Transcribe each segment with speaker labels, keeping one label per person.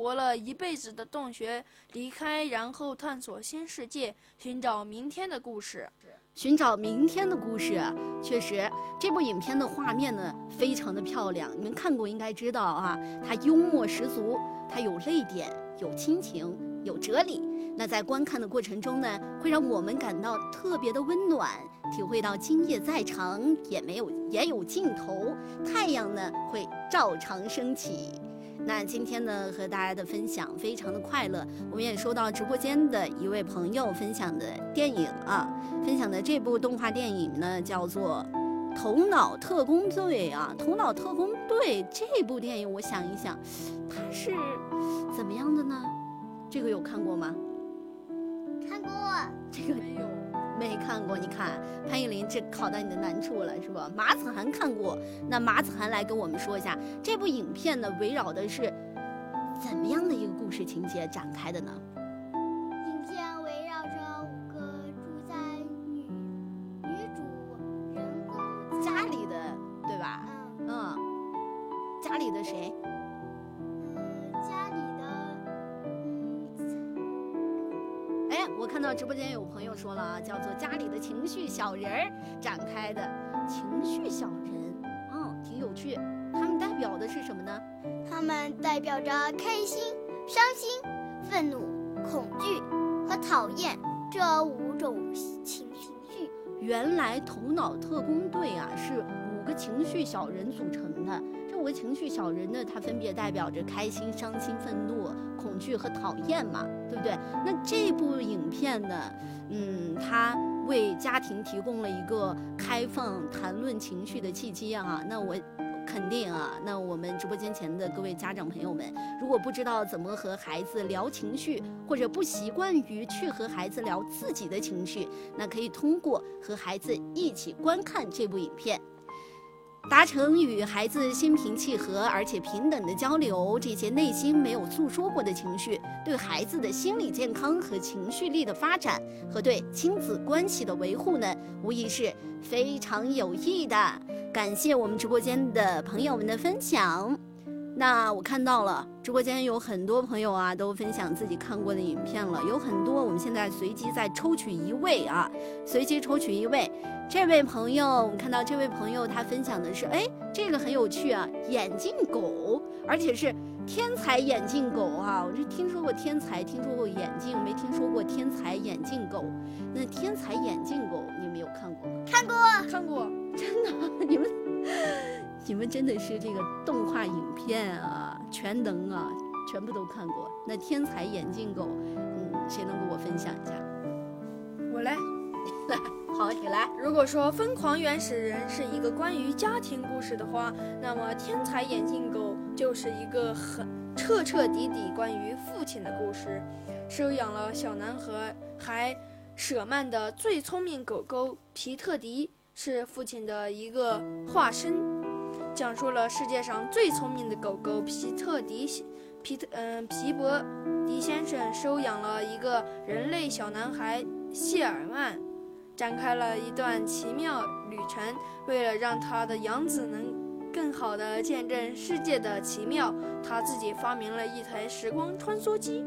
Speaker 1: 活了一辈子的洞穴离开，然后探索新世界，寻找明天的故事。
Speaker 2: 寻找明天的故事，确实，这部影片的画面呢非常的漂亮，你们看过应该知道啊，它幽默十足，它有泪点，有亲情，有哲理。那在观看的过程中呢，会让我们感到特别的温暖，体会到今夜再长也有尽头，太阳呢会照常升起。那今天呢，和大家的分享非常的快乐，我们也收到直播间的一位朋友分享的电影啊，分享的这部动画电影呢叫做《头脑特工队》啊，《头脑特工队》这部电影，我想一想，它是怎么样的呢？这个有看过吗？
Speaker 3: 看过。
Speaker 1: 这个
Speaker 2: 没看过。你看潘玉林这考到你的难处了是吧？马子涵看过，那马子涵来跟我们说一下这部影片呢围绕的是怎么样的一个故事情节展开的呢？
Speaker 3: 影片围绕着5个住在女主人公
Speaker 2: 家里的，对吧？家里的谁？
Speaker 3: 家里的
Speaker 2: 我看到直播间有朋友说了啊，叫做家里的情绪小人儿展开的情绪小人，挺有趣。他们代表的是什么呢？
Speaker 3: 他们代表着开心、伤心、愤怒、恐惧和讨厌这5种情绪。
Speaker 2: 原来头脑特工队啊是5个情绪小人组成的。这5个情绪小人呢，它分别代表着开心、伤心、愤怒、恐惧和讨厌嘛，对不对？那这部影片呢，它为家庭提供了一个开放谈论情绪的契机啊。那我肯定啊，那我们直播间前的各位家长朋友们，如果不知道怎么和孩子聊情绪，或者不习惯于去和孩子聊自己的情绪，那可以通过和孩子一起观看这部影片，达成与孩子心平气和而且平等的交流，这些内心没有诉说过的情绪，对孩子的心理健康和情绪力的发展，和对亲子关系的维护呢，无疑是非常有益的。感谢我们直播间的朋友们的分享。那我看到了直播间有很多朋友啊，都分享自己看过的影片了，有很多，我们现在随机在抽取一位啊，随机抽取一位。这位朋友，我们看到这位朋友他分享的是，这个很有趣啊，眼镜狗，而且是天才眼镜狗啊！我就听说过天才，听说过眼镜，没听说过天才眼镜狗。那天才眼镜狗你们有看过吗？
Speaker 1: 看过，
Speaker 2: 真的，你们真的是这个动画影片啊，全能啊，全部都看过。那天才眼镜狗，谁能给我分享一下？
Speaker 1: 我来。
Speaker 2: 好，你来。
Speaker 1: 如果说《疯狂原始人》是一个关于家庭故事的话，那么《天才眼镜狗》就是一个很彻彻底底关于父亲的故事。收养了小男孩舍曼的最聪明狗狗皮特迪是父亲的一个化身，讲述了世界上最聪明的狗狗皮伯迪先生收养了一个人类小男孩谢尔曼，展开了一段奇妙旅程。为了让他的养子能更好地见证世界的奇妙，他自己发明了一台时光穿梭机。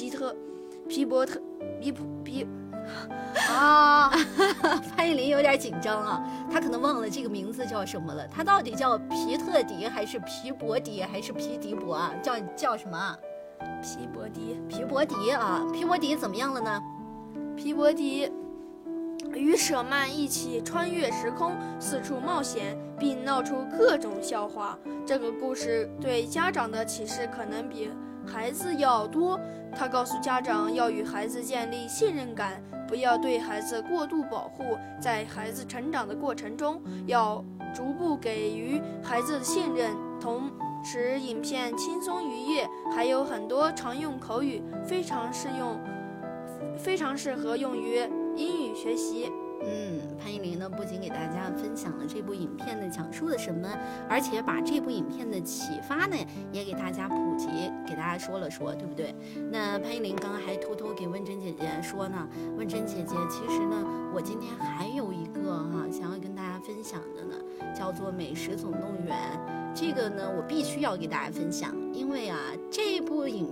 Speaker 2: 潘玉林有点紧张啊，他可能忘了这个名字叫什么了。他到底叫皮特迪还是皮伯迪还是皮迪伯啊？叫什么啊？
Speaker 1: 皮伯迪
Speaker 2: 啊，皮伯迪怎么样了呢？
Speaker 1: 皮伯迪与舍曼一起穿越时空，四处冒险，并闹出各种笑话。这个故事对家长的启示可能比孩子要多。他告诉家长要与孩子建立信任感，不要对孩子过度保护，在孩子成长的过程中要逐步给予孩子的信任。同时影片轻松愉悦，还有很多常用口语，非常适合用于英语学习。
Speaker 2: 潘玉林呢，不仅给大家分享了这部影片呢讲述了什么，而且把这部影片的启发呢也给大家普及，给大家说了说，对不对？那潘玉林刚刚还偷偷给问珍姐姐说呢，问珍姐姐，其实呢，我今天还有一个想要跟大家分享的呢，叫做《美食总动员》。这个呢，我必须要给大家分享，因为这部影